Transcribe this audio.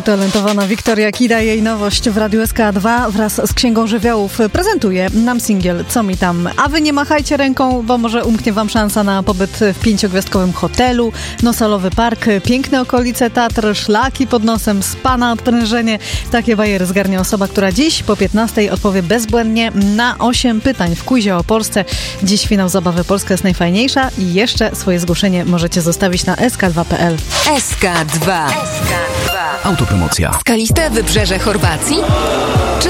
Utalentowana Wiktoria Kida, jej nowość w Radiu SK2 wraz z Księgą Żywiołów prezentuje nam singiel Co mi tam. A wy nie machajcie ręką, bo może umknie wam szansa na pobyt w 5-gwiazdkowym hotelu, nosalowy park, piękne okolice Tatr, szlaki pod nosem, spa na odprężenie. Takie bajery zgarnie osoba, która dziś po 15 odpowie bezbłędnie na 8 pytań w quizie o Polsce. Dziś finał zabawy Polska jest najfajniejsza i jeszcze swoje zgłoszenie możecie zostawić na sk2.pl. SK2. Autopromocja. Skaliste wybrzeże Chorwacji? Czy